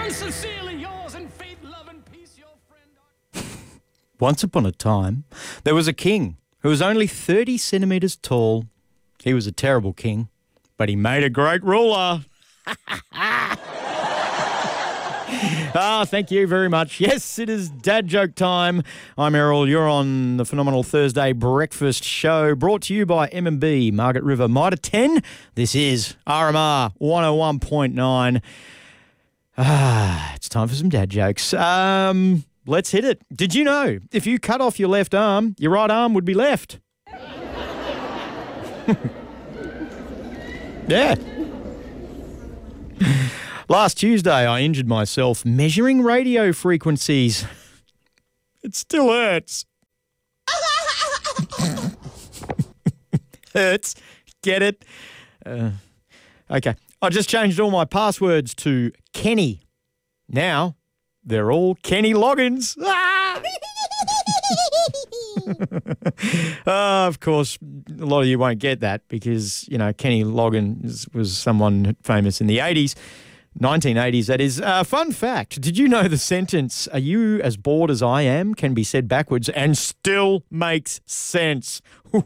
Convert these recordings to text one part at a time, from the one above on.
Sincerely yours in faith, love, and peace, your friend. Once upon a time, there was a king who was only 30 centimetres tall. He was a terrible king, but he made a great ruler. Thank you very much. Yes, it is dad joke time. I'm Errol. You're on the Phenomenal Thursday Breakfast Show, brought to you by M&B, Margaret River, Mitre 10. This is RMR 101.9. It's time for some dad jokes. Let's hit it. Did you know if you cut off your left arm, your right arm would be left? Yeah. Last Tuesday, I injured myself measuring radio frequencies. It still hurts. Hurts. Get it? Okay. I just changed all my passwords to Kenny. Now, they're all Kenny logins. Of course, a lot of you won't get that because, you know, Kenny Loggins was someone famous in the 80s. 1980s, that is. Fun fact, did you know the sentence, "Are you as bored as I am?" can be said backwards and still makes sense?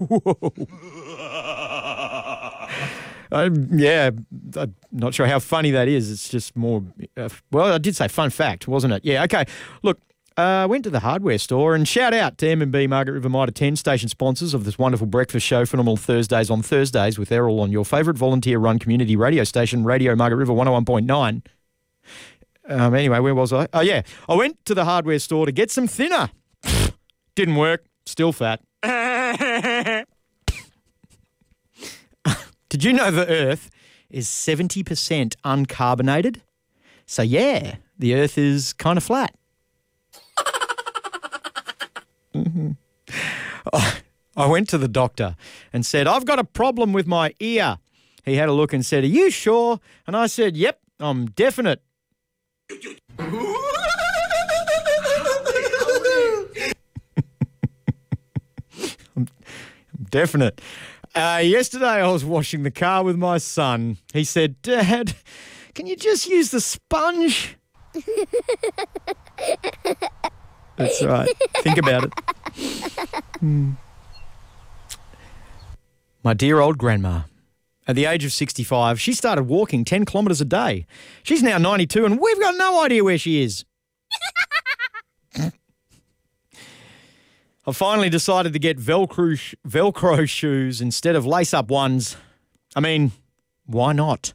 Yeah, I'm not sure how funny that is. It's just more, well, I did say fun fact, wasn't it? Yeah, okay. Look, I went to the hardware store and shout out to M&B Margaret River Mitre 10 station sponsors of this wonderful breakfast show, Phenomenal Thursdays on Thursdays with Errol on your favourite volunteer-run community radio station, Radio Margaret River 101.9. Anyway, where was I? Oh, yeah. I went to the hardware store to get some thinner. Didn't work. Still fat. Did you know the Earth is 70% uncarbonated? So, yeah, the Earth is kind of flat. Mm-hmm. I went to the doctor and said, "I've got a problem with my ear." He had a look and said, "Are you sure?" And I said, "Yep, I'm definite." I'm definite. Yesterday I was washing the car with my son. He said, "Dad, can you just use the sponge?" That's right. Think about it. My dear old grandma, at the age of 65, she started walking 10 kilometres a day. She's now 92 and we've got no idea where she is. I finally decided to get Velcro shoes instead of lace-up ones. I mean, why not?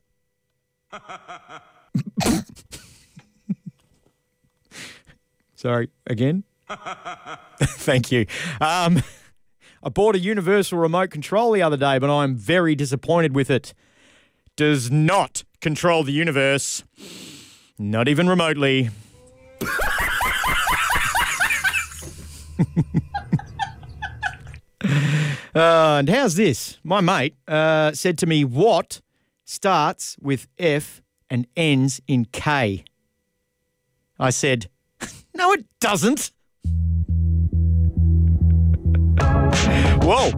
Sorry, again? Thank you. I bought a universal remote control the other day, but I'm very disappointed with it. Does not control the universe. Not even remotely. And how's this? My mate said to me, "What starts with F and ends in K?" I said, "No, it doesn't." Whoa.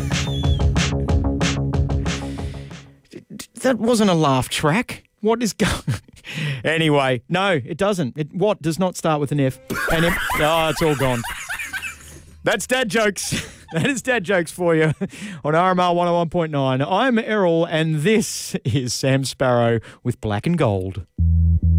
That wasn't a laugh track. What is going... Anyway, no, it doesn't. What does not start with an F? Oh, it's all gone. That's dad jokes. That is dad jokes for you on RMR 101.9. I'm Errol, and this is Sam Sparrow with Black and Gold.